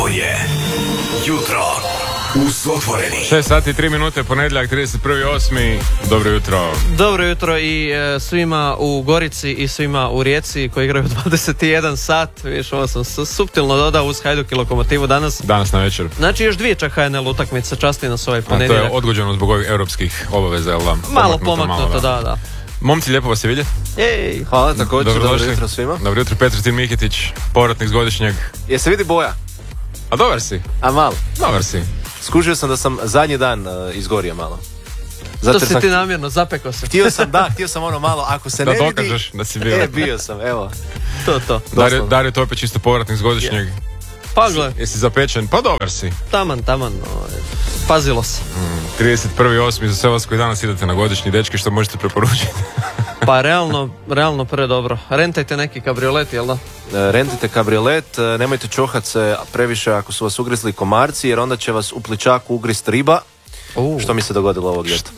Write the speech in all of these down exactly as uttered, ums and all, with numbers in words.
Ovo je Jutro uz otvoreni. šest sati i tri minute, ponedjeljak, trideset prvi osmi Dobro jutro. Dobro jutro i e, svima u Gorici i svima u Rijeci koji igraju dvadeset jedan sat. Viš, ovo sam s- suptilno dodao uz Hajduk i Lokomotivu danas. Danas na večer. Znači još dvije čak H N L utakmice, časti nas ovaj A to ponedjeljak. je odgođeno zbog ovih europskih obaveza, jel da? Malo pomaknuto, da, da. Momci, lijepo vas je vidjeti. Ej, Hvala također, dobro Dobrodošli. jutro svima. Dobro jutro, Petar Miketić, povratnik s godišnjeg. Je se vidi boja? A dobar si, A malo. dobar si. Skužio sam da sam zadnji dan uh, izgorio malo. to jer si sam ti namjerno, zapekao se. Htio sam, da, htio sam ono malo, ako se Da ne vidi... dokažeš da si bio. E, bio sam, evo. To, to. Dario, doslovno. Dario Topić, isto povratnik s godišnjeg. Pa gle, Jesi zapečen? Pa dobar si. taman, taman. Ovaj, pazilo se. trideset prvi osmi za sve vas koji danas idete na godišnji, dečki, što možete preporučiti. Pa realno, realno pre dobro. Rentajte neki kabriolet, jel da? E, Rentite kabriolet, e, nemojte čohat se previše ako su vas ugrizli komarci, jer onda će vas u pličaku ugrist riba. Uh. Što mi se dogodilo ovog ljeta?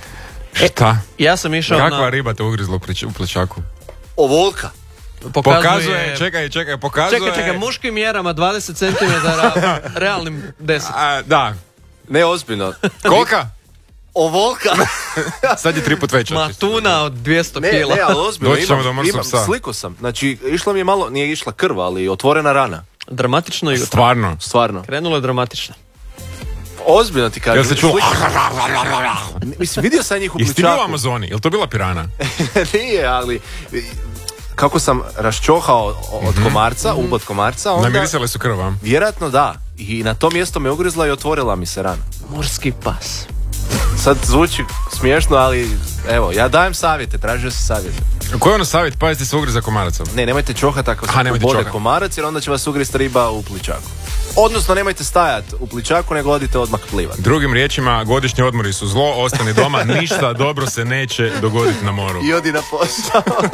Šta? Ja sam išao Kakva na... riba te ugrizla u plič- u pličaku? Ovolka. Pokazuje... Pokazuje, čekaj, čekaj, pokazuje... Čekaj, čekaj, muškim mjerama dvadeset centimetara, realnim deset. A, da. Ne, ozbiljno. Kolika? Ovolka. Sad je tri put veća. Ma tuna od dvjesto Ne, kila. ne, ali ozbiljno, Doći ćemo imam, do mrsnog imam psa. sliku sam. Znači, išla mi je malo, nije išla krv, ali otvorena rana. Dramatično jutro. Stvarno. Stvarno. Krenulo je dramatično. Ozbiljno ti kažem. Jel se čulo? Slika- Mislim, vidio sam njih u Jesi ti bio u pličaku. Amazoni? Jel to bila pirana? Nije, ali kako sam raščohao od komarca, mm-hmm. ubod komarca, onda Namirisale su krv, a? vjerojatno da. I na to mjesto me ugrizla i otvorila mi se rana. Morski pas. Sad zvuči smiješno, ali evo, ja dajem savjete, tražio se savjete. Koji je ono savjet? Pazite se ugriza komaracom. Ne, nemojte čohati ako Aha, se nemojte ubode čohat. komarac, jer onda će vas ugrist riba u pličaku. Odnosno, nemojte stajati u pličaku, nego odite odmah plivat. Drugim riječima, godišnji odmori su zlo, ostani doma, ništa dobro se neće dogoditi na moru. I odi na posao.